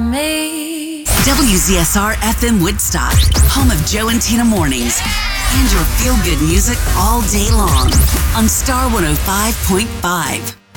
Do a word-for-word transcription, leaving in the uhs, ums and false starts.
me. W Z S R F M Woodstock, home of Joe and Tina Mornings, and your feel-good music all day long on Star one oh five point five.